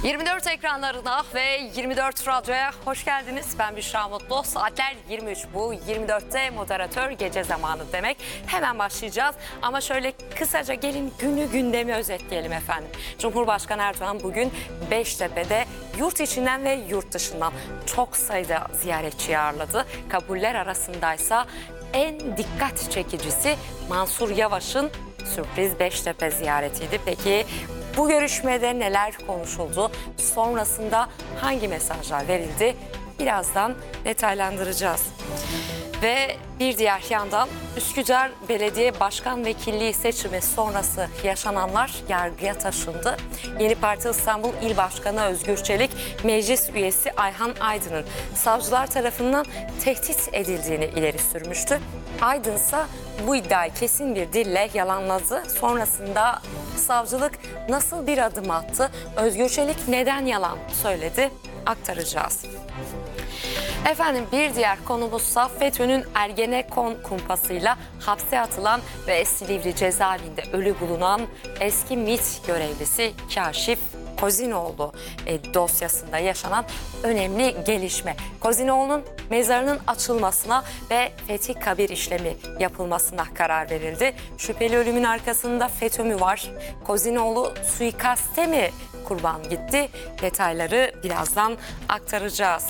24 ekranlarına ve 24 Radyo'ya hoş geldiniz. Ben Büşra Mutlu. Saatler 23. Bu 24'te moderatör gece zamanı demek. Hemen başlayacağız. Ama şöyle kısaca gelin gündemi özetleyelim efendim. Cumhurbaşkanı Erdoğan bugün Beştepe'de yurt içinden ve yurt dışından çok sayıda ziyaretçi ağırladı. Kabuller arasındaysa en dikkat çekicisi Mansur Yavaş'ın sürpriz Beştepe ziyaretiydi. Peki bu görüşmede neler konuşuldu? Sonrasında hangi mesajlar verildi? Birazdan detaylandıracağız. Ve bir diğer yandan Üsküdar Belediye Başkan Vekilliği seçimi sonrası yaşananlar yargıya taşındı. Yeni Parti İstanbul İl Başkanı Özgür Çelik, meclis üyesi Ayhan Aydın'ın savcılar tarafından tehdit edildiğini ileri sürmüştü. Aydın ise bu iddiayı kesin bir dille yalanladı. Sonrasında savcılık nasıl bir adım attı? Özgür Çelik neden yalan söyledi? Aktaracağız. Efendim bir diğer konumuzsa FETÖ'nün Ergenekon kumpasıyla hapse atılan ve Silivri cezaevinde ölü bulunan eski MİT görevlisi Kaşif Kozinoğlu dosyasında yaşanan önemli gelişme. Kozinoğlu'nun mezarının açılmasına ve fethi kabir işlemi yapılmasına karar verildi. Şüpheli ölümün arkasında FETÖ mü var? Kozinoğlu suikaste mi kurban gitti? Detayları birazdan aktaracağız.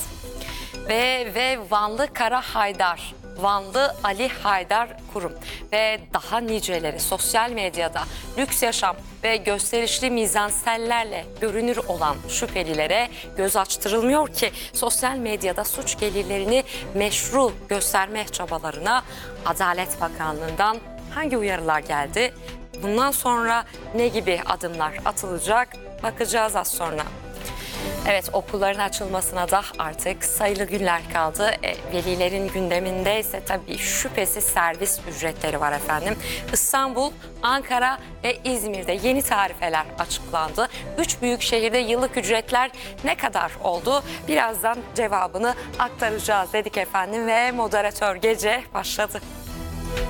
Ve Vanlı Kara Haydar, Vanlı Ali Haydar Kurum ve daha niceleri sosyal medyada lüks yaşam ve gösterişli mizansenlerle görünür olan şüphelilere göz açtırılmıyor ki sosyal medyada suç gelirlerini meşru gösterme çabalarına Adalet Bakanlığı'ndan hangi uyarılar geldi? Bundan sonra ne gibi adımlar atılacak? Bakacağız az sonra. Evet, okulların açılmasına da artık sayılı günler kaldı. Velilerin gündeminde ise tabii şüphesiz servis ücretleri var efendim. İstanbul, Ankara ve İzmir'de yeni tarifeler açıklandı. 3 büyük şehirde yıllık ücretler ne kadar oldu? Birazdan cevabını aktaracağız dedik efendim ve moderatör gece başladı.